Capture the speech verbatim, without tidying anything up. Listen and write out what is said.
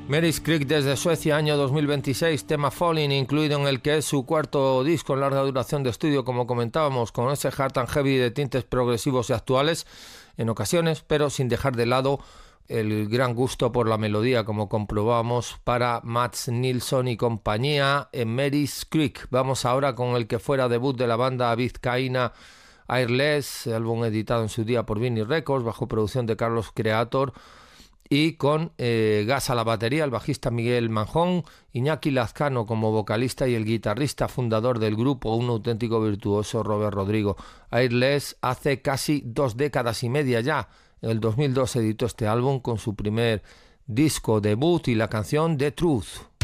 Mary's Creek desde Suecia, año dos mil veintiséis, tema Falling, incluido en el que es su cuarto disco en larga duración de estudio, como comentábamos, con ese hard and heavy de tintes progresivos y actuales en ocasiones, pero sin dejar de lado el gran gusto por la melodía, como comprobamos para Mats Nilsson y compañía en Mary's Creek. Vamos ahora con el que fuera debut de la banda vizcaína Airless, álbum editado en su día por Vinny Records bajo producción de Carlos Creator, y con eh, gas a la batería, el bajista Miguel Manjón, Iñaki Lazcano como vocalista y el guitarrista fundador del grupo, un auténtico virtuoso, Robert Rodrigo. Airless hace casi dos décadas y media ya, en el dos mil dos editó este álbum con su primer disco debut y la canción The Truth.